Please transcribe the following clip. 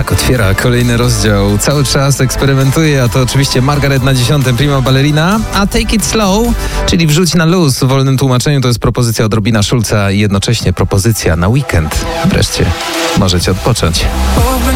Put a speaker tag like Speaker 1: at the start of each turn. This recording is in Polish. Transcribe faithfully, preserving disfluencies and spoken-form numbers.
Speaker 1: Tak, otwiera kolejny rozdział. Cały czas eksperymentuje, a to oczywiście Margaret na dziesiątym, Prima Ballerina, a Take It Slow, czyli wrzuć na luz w wolnym tłumaczeniu, to jest propozycja od Robina Schulza i jednocześnie propozycja na weekend. Wreszcie możecie odpocząć.